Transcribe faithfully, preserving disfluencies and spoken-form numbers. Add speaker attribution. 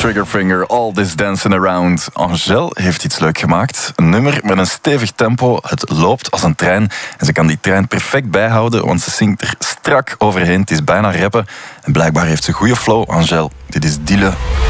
Speaker 1: Triggerfinger, All This Dancing Around. Angèle heeft iets leuk gemaakt. Een nummer met een stevig tempo. Het loopt als een trein. En ze kan die trein perfect bijhouden, want ze zingt er strak overheen. Het is bijna rappen. En blijkbaar heeft ze goede flow, Angèle. Dit is Dille.